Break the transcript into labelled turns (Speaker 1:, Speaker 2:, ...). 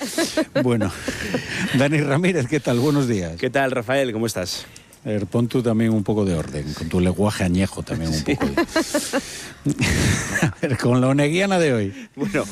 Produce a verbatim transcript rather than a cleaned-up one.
Speaker 1: Bueno, Dani Ramírez, ¿qué tal? Buenos días.
Speaker 2: ¿Qué tal, Rafael? ¿Cómo estás?
Speaker 1: A ver, pon tú también un poco de orden, con tu lenguaje añejo también un
Speaker 2: Sí.
Speaker 1: poco de... A ver, con la oneguiana de hoy.
Speaker 2: Bueno,